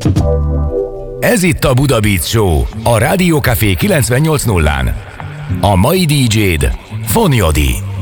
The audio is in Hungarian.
Ez itt a Buda Beat Show, a Rádió Café 98.0-án. A mai DJ-d Fonyodi.